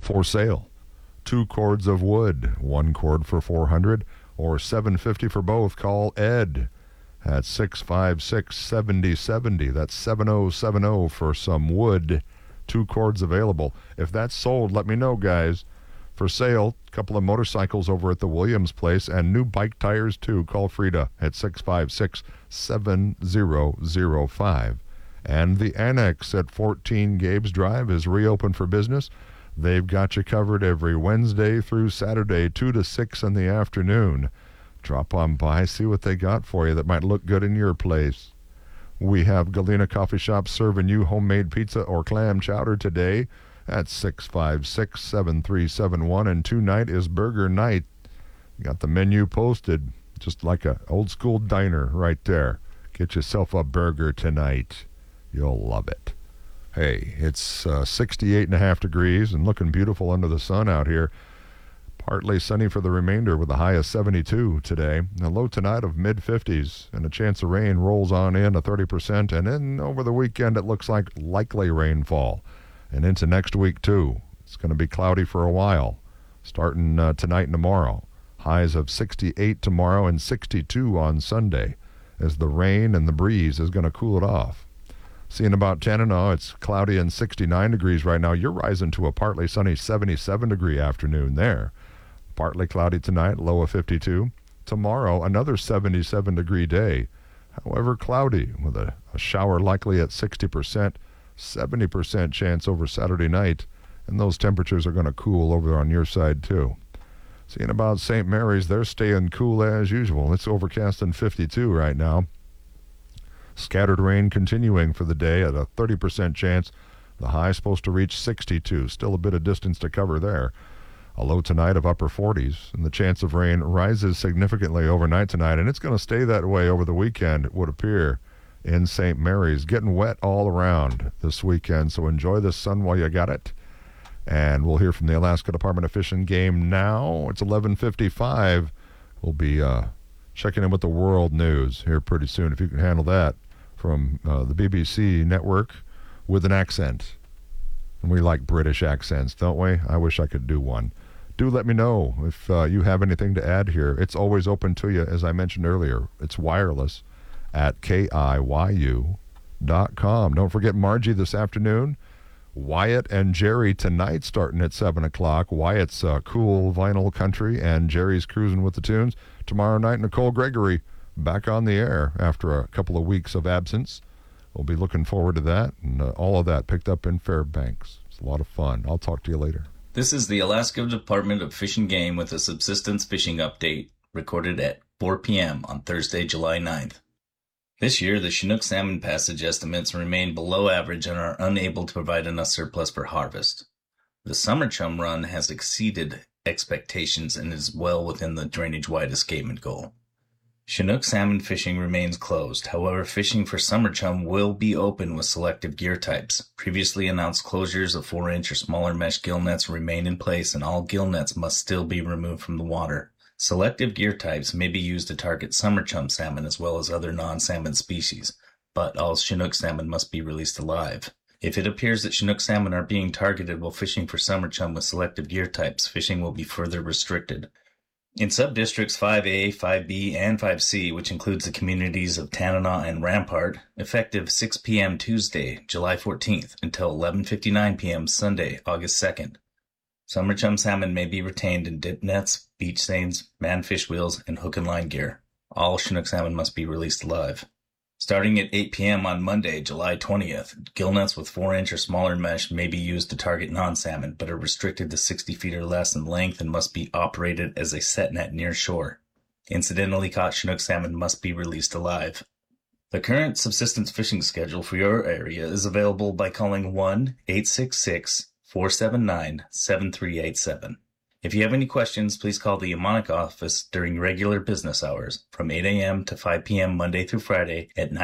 For sale. 2 cords of wood, 1 cord for $400 or $750 for both. Call Ed at 656-7070. That's 7070 for some wood. 2 cords available. If that's sold, let me know, guys. For sale, a couple of motorcycles over at the Williams place and new bike tires too. Call Frida at 656-7005. And the Annex at 14 Gabes Drive is reopened for business. They've got you covered every Wednesday through Saturday, 2 to 6 in the afternoon. Drop on by, see what they got for you that might look good in your place. We have Galena Coffee Shop serving you homemade pizza or clam chowder today at 656-7371. And tonight is burger night. Got the menu posted, just like an old school diner right there. Get yourself a burger tonight. You'll love it. Hey, it's 68.5 degrees and looking beautiful under the sun out here. Partly sunny for the remainder with a high of 72 today. A low tonight of mid-50s and a chance of rain rolls on in to 30%. And then over the weekend it looks like likely rainfall. And into next week too. It's going to be cloudy for a while, starting tonight and tomorrow. Highs of 68 tomorrow and 62 on Sunday as the rain and the breeze is going to cool it off. Seeing about Tanana, it's cloudy and 69 degrees right now. You're rising to a partly sunny 77-degree afternoon there. Partly cloudy tonight, low of 52. Tomorrow, another 77-degree day. However, cloudy with a shower likely at 60%, 70% chance over Saturday night. And those temperatures are going to cool over on your side too. Seeing about St. Mary's, they're staying cool as usual. It's overcast and 52 right now. Scattered rain continuing for the day at a 30% chance. The high supposed to reach 62. Still a bit of distance to cover there. A low tonight of upper 40s, and the chance of rain rises significantly overnight tonight, and it's going to stay that way over the weekend, it would appear, in St. Mary's. Getting wet all around this weekend, so enjoy the sun while you got it. And we'll hear from the Alaska Department of Fish and Game now. It's 11:55. We'll be checking in with the world news here pretty soon, if you can handle that, from the BBC network with an accent. And we like British accents, don't we? I wish I could do one. Do let me know if you have anything to add here. It's always open to you, as I mentioned earlier. It's wireless at KIYU.com. Don't forget Margie this afternoon. Wyatt and Jerry tonight starting at 7 o'clock. Wyatt's cool vinyl country, and Jerry's cruising with the tunes. Tomorrow night, Nicole Gregory back on the air after a couple of weeks of absence. We'll be looking forward to that, and all of that picked up in Fairbanks. It's a lot of fun. I'll talk to you later. This is the Alaska Department of Fish and Game with a subsistence fishing update recorded at 4 p.m. on Thursday, July 9th. This year, the Chinook salmon passage estimates remain below average and are unable to provide enough surplus for harvest. The summer chum run has exceeded expectations and is well within the drainage-wide escapement goal. Chinook salmon fishing remains closed. However, fishing for summer chum will be open with selective gear types. Previously announced closures of 4-inch or smaller mesh gill nets remain in place, and all gill nets must still be removed from the water. Selective gear types may be used to target summer chum salmon as well as other non-salmon species, but all Chinook salmon must be released alive. If it appears that Chinook salmon are being targeted while fishing for summer chum with selective gear types, fishing will be further restricted. In sub-districts 5A, 5B, and 5C, which includes the communities of Tanana and Rampart, effective 6 p.m. Tuesday, July 14th, until 11:59 p.m. Sunday, August 2nd. Summer chum salmon may be retained in dip nets, beach seines, manned fish wheels, and hook and line gear. All Chinook salmon must be released alive. Starting at 8 p.m. on Monday, July 20th, gill nets with 4-inch or smaller mesh may be used to target non-salmon, but are restricted to 60 feet or less in length and must be operated as a set net near shore. Incidentally caught Chinook salmon must be released alive. The current subsistence fishing schedule for your area is available by calling 1-866-479-7387. If you have any questions, please call the Yamonic office during regular business hours from 8 a.m. to 5 p.m. Monday through Friday at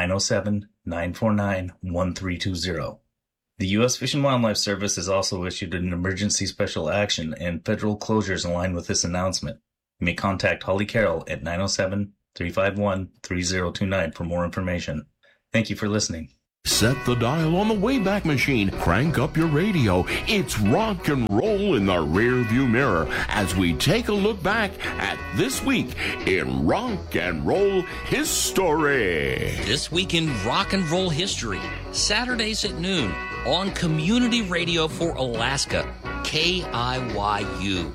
907-949-1320. The U.S. Fish and Wildlife Service has also issued an emergency special action and federal closures align with this announcement. You may contact Holly Carroll at 907-351-3029 for more information. Thank you for listening. Set the dial on the Wayback Machine. Crank up your radio. It's rock and roll in the rearview mirror as we take a look back at this week in rock and roll history. This week in rock and roll history, Saturdays at noon on Community Radio for Alaska, KIYU.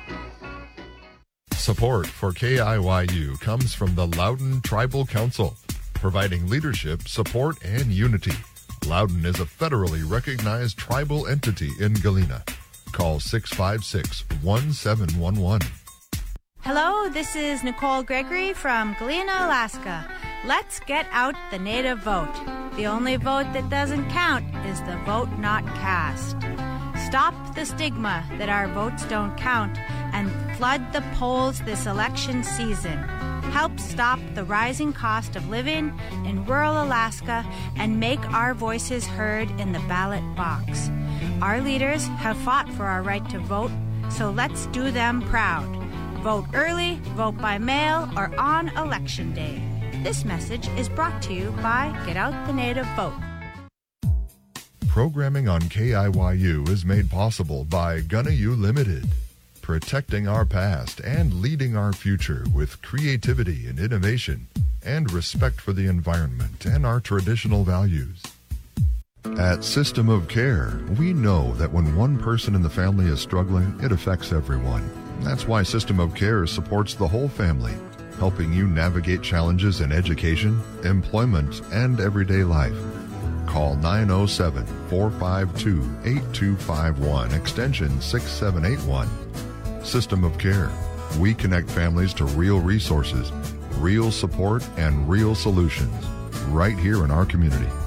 Support for KIYU comes from the Loudon Tribal Council, providing leadership, support, and unity. Loudon is a federally recognized tribal entity in Galena. Call 656-1711. Hello, this is Nicole Gregory from Galena, Alaska. Let's get out the native vote. The only vote that doesn't count is the vote not cast. Stop the stigma that our votes don't count and flood the polls this election season. Help stop the rising cost of living in rural Alaska and make our voices heard in the ballot box. Our leaders have fought for our right to vote, so let's do them proud. Vote early, vote by mail, or on Election Day. This message is brought to you by Get Out the Native Vote. Programming on KIYU is made possible by Gunneyu Limited, protecting our past and leading our future with creativity and innovation and respect for the environment and our traditional values. At System of Care, we know that when one person in the family is struggling, it affects everyone. That's why System of Care supports the whole family, helping you navigate challenges in education, employment, and everyday life. Call 907-452-8251, extension 6781. System of Care. We connect families to real resources, real support, and real solutions right here in our community.